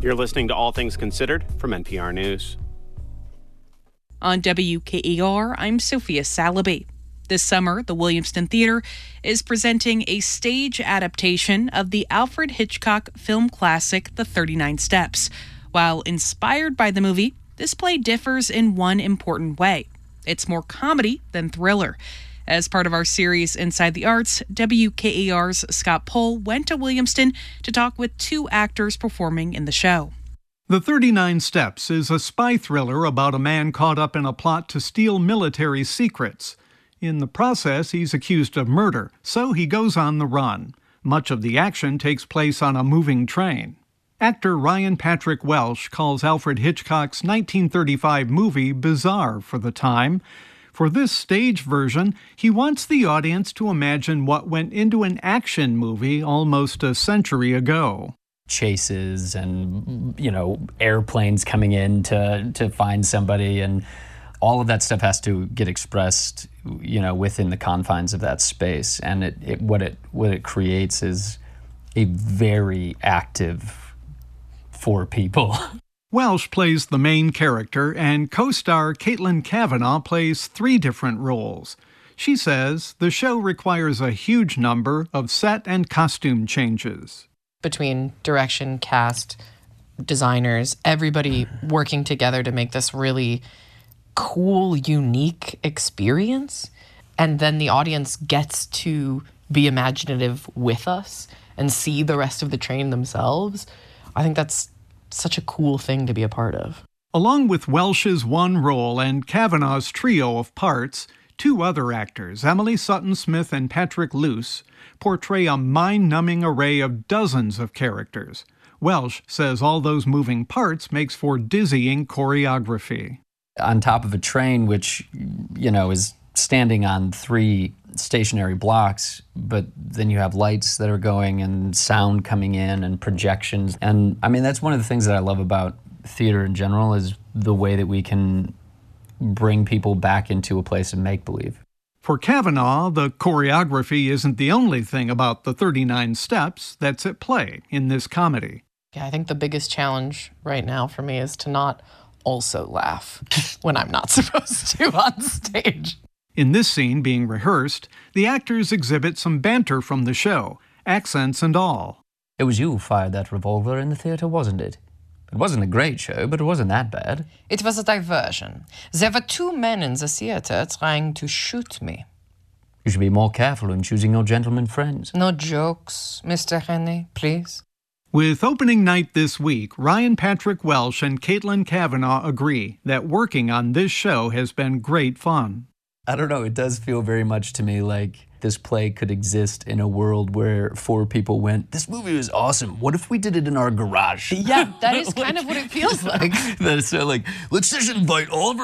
You're listening to All Things Considered from NPR News. On WKER, I'm Sophia Salaby. This summer, the Williamston Theater is presenting a stage adaptation of the Alfred Hitchcock film classic, The 39 Steps. While inspired by the movie, this play differs in one important way. It's more comedy than thriller. As part of our series Inside the Arts, WKER's Scott Pohl went to Williamston to talk with two actors performing in the show. The 39 Steps is a spy thriller about a man caught up in a plot to steal military secrets. In the process, he's accused of murder, so he goes on the run. Much of the action takes place on a moving train. Actor Ryan Patrick Welch calls Alfred Hitchcock's 1935 movie bizarre for the time. For this stage version, he wants the audience to imagine what went into an action movie almost a century ago. Chases and, airplanes coming in to find somebody, and all of that stuff has to get expressed, within the confines of that space. And what it creates is a very active four people. Welsh plays the main character, and co-star Caitlin Cavanaugh plays 3 different roles. She says the show requires a huge number of set and costume changes. Between direction, cast, designers, everybody working together to make this really cool, unique experience. And then the audience gets to be imaginative with us and see the rest of the train themselves. I think that's such a cool thing to be a part of. Along with Welsh's one role and Cavanaugh's trio of parts, 2 other actors, Emily Sutton-Smith and Patrick Luce, portray a mind-numbing array of dozens of characters. Welsh says all those moving parts makes for dizzying choreography. On top of a train, which, is standing on 3 stationary blocks, but then you have lights that are going and sound coming in and projections. And that's one of the things that I love about theater in general, is the way that we can bring people back into a place of make-believe. For Cavanaugh, the choreography isn't the only thing about the 39 Steps that's at play in this comedy. Yeah, I think the biggest challenge right now for me is to not also laugh when I'm not supposed to on stage. In this scene being rehearsed, the actors exhibit some banter from the show, accents and all. It was you who fired that revolver in the theater, wasn't it? It wasn't a great show, but it wasn't that bad. It was a diversion. There were 2 men in the theater trying to shoot me. You should be more careful in choosing your gentleman friends. No jokes, Mr. Henry, please. With opening night this week, Ryan Patrick Welch and Caitlin Cavanaugh agree that working on this show has been great fun. I don't know, it does feel very much to me like this play could exist in a world where 4 people went, this movie was awesome, what if we did it in our garage? Yeah, that is kind of what it feels like. That is so let's just invite all of our